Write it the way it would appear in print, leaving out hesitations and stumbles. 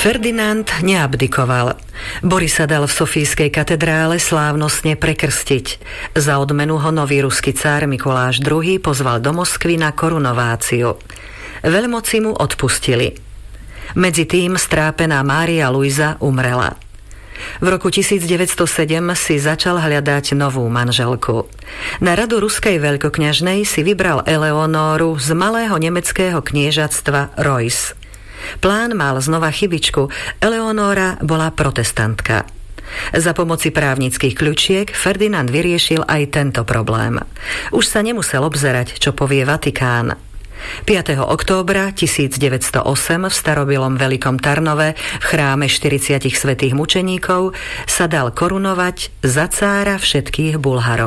Ferdinand neabdikoval. Borisa dal v Sofijskej katedrále slávnostne prekrstiť. Za odmenu ho nový ruský cár Mikuláš II pozval do Moskvy na korunováciu. Veľmoci mu odpustili. Medzi tým strápená Mária Luisa umrela. V roku 1907 si začal hľadať novú manželku. Na radu ruskej veľkokňažnej si vybral Eleonóru z malého nemeckého kniežatstva Reuss. Plán mal znova chybičku. Eleonóra bola protestantka. Za pomoci právnických kľučiek Ferdinand vyriešil aj tento problém. Už sa nemusel obzerať, čo povie Vatikán. 5. októbra 1908 v starobilom Veľkom Tarnove v chráme 40 svätých mučeníkov sa dal korunovať za cára všetkých Bulharov.